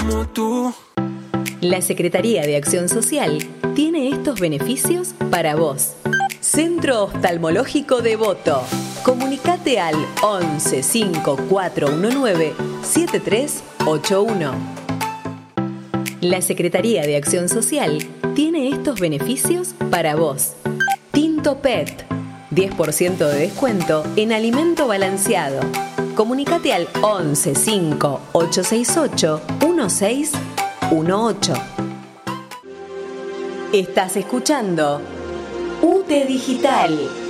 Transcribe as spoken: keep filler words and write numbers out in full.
como tú. La Secretaría de Acción Social tiene estos beneficios para vos. Centro Oftalmológico Devoto. Comunicate al once cinco cuatro uno nueve siete tres ocho uno. La Secretaría de Acción Social tiene estos beneficios para vos. Tinto Pet. diez por ciento de descuento en alimento balanceado. Comunicate al once cinco ocho seis ocho uno seis uno ocho. Estás escuchando U T E Digital.